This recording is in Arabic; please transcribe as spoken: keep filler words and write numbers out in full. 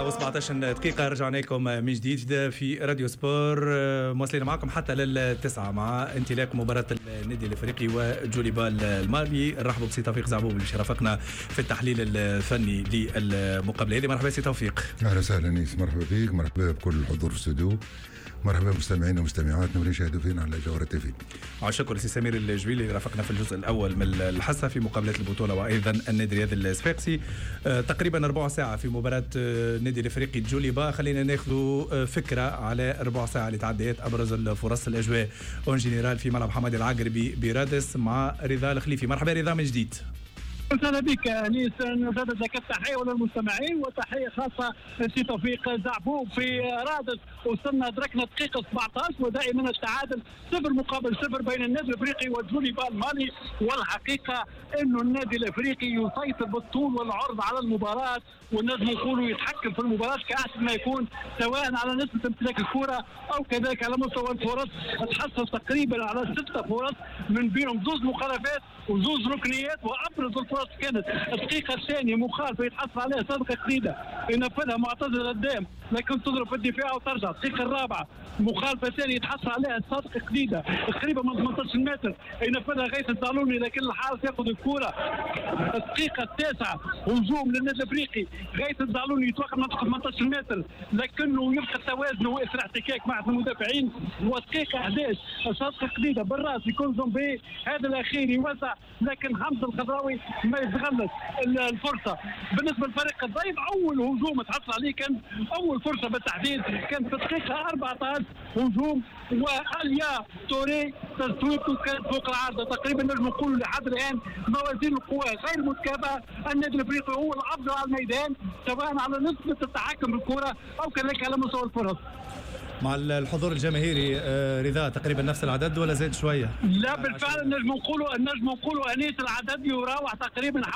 وسبعطاش دقيقة رجعنا لكم من جديد في راديو سبور، مواصلين معكم حتى للتسعة مع انطلاق مباراة النادي الافريقي وجوليبال المالي. نرحبوا بسي توفيق زعبوب اللي شرفقنا في التحليل الفني للمقابلة هذه. مرحبا سي توفيق. اهلا وسهلا نيس، مرحبا بك، مرحبا بكل الحضور في الاستوديو، مرحبا بمستمعينا ومستمعاتنا واللي يشاهدوا فينا على جوهرة تيفي. شكرا سي سمير الجويلي اللي رافقنا في الجزء الاول من الحصه في مقابله البطوله، وايضا النادي الرياضي الصفاقسي. آه تقريبا ربع ساعه في مباراه النادي الافريقي جوليبا. خلينا ناخذ فكره على ربع ساعه اللي تعديت، ابرز الفرص، الاجواء اون جينيرال في ملعب حمادي العقربي برادس مع رضا الخليفي. مرحبا رضا من جديد. اهلا بك انيس، نزدد لك التحيه وللمستمعين وتحيه خاصه سي توفيق زعبوب في رادس. وصلنا ادركنا دقيقه سبعطاش ودائما التعادل صفر مقابل صفر بين النادي الافريقي والجوليبال المالي. والحقيقه انه النادي الافريقي يسيطر بالطول والعرض على المباراه، والناس يقولوا يتحكم في المباراه كاحسن ما يكون، سواء على نسبه امتلاك الكره او كذلك على مستوى الفرص. تحصل تقريبا على ستة فرص من بينهم زوج مخالفات وزوج ركنيات، وابرز الفرص كانت الدقيقه الثانيه مخالفه يتحصل عليها صدقه جديده ينفذها معتز قدام لكن تضرب في الدفاع وترجع. الدقيقه الرابعه مخالفه ثانيه يتحصل عليها صدقه جديده تقريبا من ثمانية عشر متر ينفذها غيث الزعلوني لكن الحارس ياخذ الكره. الدقيقه التاسعه هجوم للنادي الافريقي، غيث الزعلوني يتوقف منطقه ثمانية عشر متر لكنه يبقى توازنه واثر احتكاك مع المدافعين. والدقيقه احد عشر صدقه جديده بالراس يكون زومبي، هذا الاخير يوزع لكن حمزه الخضراوي ما يتغلس الفرصه. بالنسبه للفريق الضيف اول هجوم تحصل عليه كان اول فرصه بالتحديد كانت في الدقيقه أربعطاش، هجوم واليا توري تسويقه كانت فوق العارضه. تقريبا نجم نقولوا لحد الان موازين القوى غير متكافئه، النادي الافريقي هو الافضل على الميدان سواء على نسبه التحكم بالكره او كذلك على مستوى الفرص. مع الحضور الجماهيري رضا تقريبا نفس العدد ولا زاد شويه؟ لا بالفعل النجم نقولوا النجم نقولوا انيس العدد يراوح تقريبا